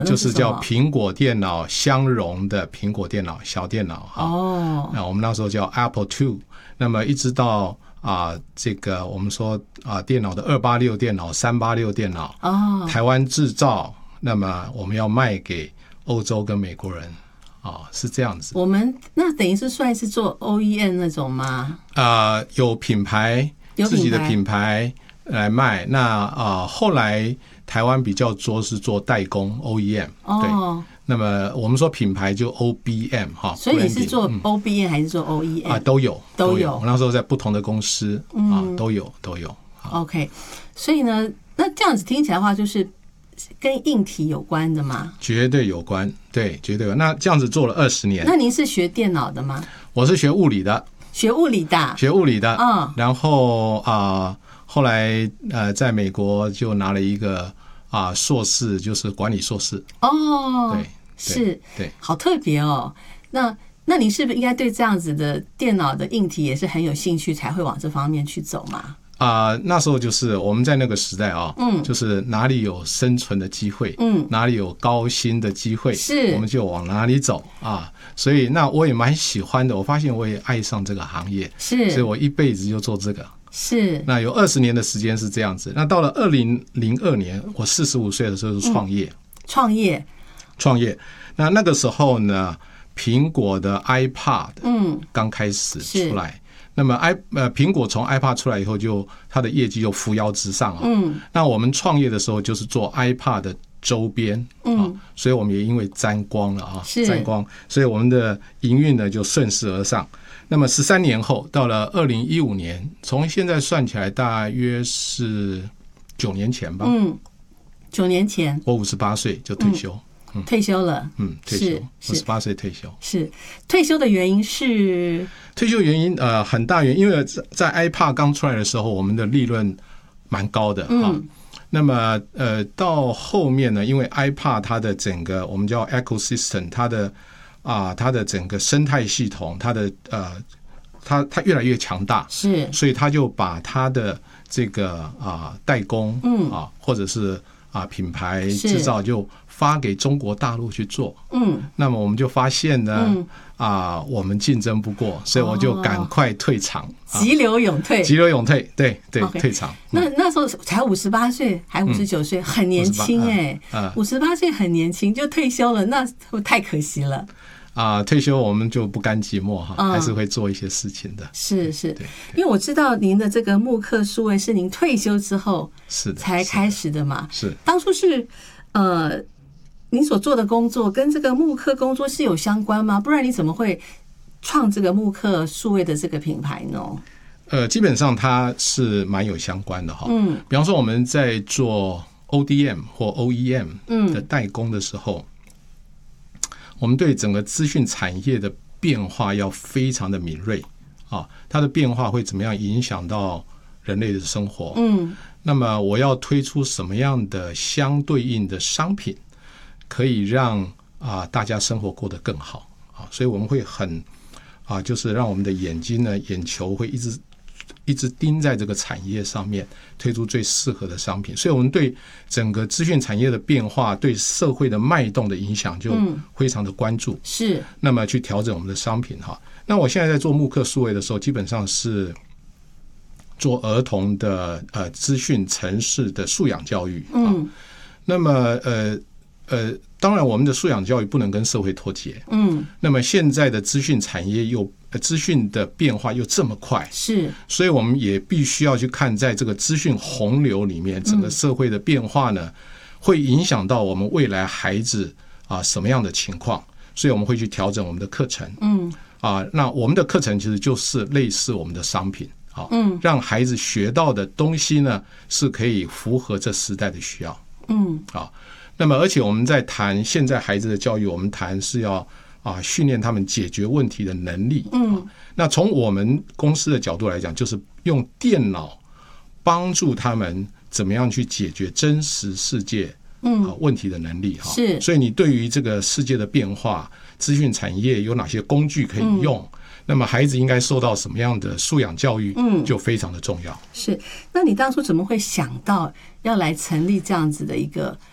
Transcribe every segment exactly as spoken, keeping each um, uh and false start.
就是叫苹果电脑相容的苹果电脑小电脑哦。那我们那时候叫 Apple two， 那么一直到啊这个我们说啊电脑的二八六电脑、三八六电脑哦，台湾制造，那么我们要卖给欧洲跟美国人啊，是这样子。 我们那等于是算是做 O E M 那种吗？ 啊、呃，有品牌，自己的品牌来卖。那啊、呃，后来台湾比较多是做代工 O E M， 对。哦，那么我们说品牌就 O B M 哈。 所以你是做 O B M 还是做 O E M？ 啊，都有， 都有。 我那时候在不同的公司啊，都有，都有。 OK， 所以呢，那这样子听起来的话，就是跟硬体有关的吗？ 绝对有关，对，绝对有。那这样子做了二十年。 那您是学电脑的吗？ 我是学物理的。 学物理的， 学物理的。 嗯， 然后啊、呃，后来呃，在美国就拿了一个啊、呃、硕士，就是管理硕士。 哦， 对， 是， 对， 好特别哦。那那您是不是应该对这样子的电脑的硬体也是很有兴趣，才会往这方面去走嘛？ 啊、呃，那时候就是我们在那个时代啊，嗯，就是哪里有生存的机会，嗯，哪里有高薪的机会， 是， 我们就往哪里走啊。所以那我也蛮喜欢的，我发现我也爱上这个行业， 是， 所以我一辈子就做这个。 是， 那有二十年的时间是这样子。那到了二零零二年，我四十五岁的时候是创业， 创、嗯、业， 创业。那那个时候呢，苹果的 iPad 嗯刚开始出来。那么 i 呃苹果从 iPad 出来以后就，就它的业绩就扶摇直上啊。嗯，那我们创业的时候就是做 iPad 的周边，嗯，所以我们也因为沾光了啊，沾光，所以我们的营运呢就顺势而上。那么十三年后，到了二零一五年，从现在算起来大约是九年前吧。 嗯，九年前， 我五十八岁就退休。嗯嗯、退休了， 嗯，退休，五十八岁退休。 是退休的原因是退休原因呃很大原因，因为在 iPad 刚出来的时候，我们的利润蛮高的啊。嗯，那么呃到后面呢，因为 iPad 它的整个我们叫 ecosystem， 它的啊它的整个生态系统，它的呃它它越来越强大， 是， 所以它就把它的这个啊代工，嗯啊或者是啊品牌制造就发给中国大陆去做，嗯，那么我们就发现呢，嗯、啊，我们竞争不过，所以我就赶快退场， 哦啊、急流勇退， 急流勇退，对对， okay, 退场。 那那时候才五十八岁，还五十九岁，很年轻哎、欸，五十八岁很年轻就退休了，那太可惜了。 啊，退休我们就不甘寂寞哈，嗯、还是会做一些事情的。 是是，因为我知道您的这个慕课数位是您退休之后是才开始的嘛， 是, 是当初是呃。您所做的工作跟这个慕课工作是有相关吗？不然你怎么会创这个慕课数位的这个品牌呢？ 呃，基本上它是蛮有相关的哈。嗯，比方说我们在做 O D M 或 O E M 的代工的时候，嗯、我们对整个资讯产业的变化要非常的敏锐啊，它的变化会怎么样影响到人类的生活？嗯，那么我要推出什么样的相对应的商品？可以让啊大家生活过得更好啊，所以我们会很啊，就是让我们的眼睛呢，眼球会一直一直盯在这个产业上面，推出最适合的商品。所以我们对整个资讯产业的变化，对社会的脉动的影响就非常的关注。 是， 那么去调整我们的商品哈。那我现在在做慕课数位的时候，基本上是做儿童的呃资讯城市的素养教育啊。嗯、那么呃。呃，当然，我们的素养教育不能跟社会脱节。嗯，那么现在的资讯产业又资讯的变化又这么快， 是， 所以我们也必须要去看，在这个资讯洪流里面，整个社会的变化呢，嗯、会影响到我们未来孩子啊什么样的情况，所以我们会去调整我们的课程。嗯，啊，那我们的课程其实就是类似我们的商品啊，嗯，让孩子学到的东西呢是可以符合这时代的需要。嗯，啊。那么，而且我们在谈现在孩子的教育，我们谈是要啊训练他们解决问题的能力。嗯，那从我们公司的角度来讲，就是用电脑帮助他们怎么样去解决真实世界嗯问题的能力哈。 是， 所以你对于这个世界的变化，资讯产业有哪些工具可以用？嗯、那么孩子应该受到什么样的素养教育？嗯，就非常的重要。 是，那你当初怎么会想到要来成立这样子的一个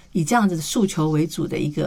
以这样子的诉求为主的一个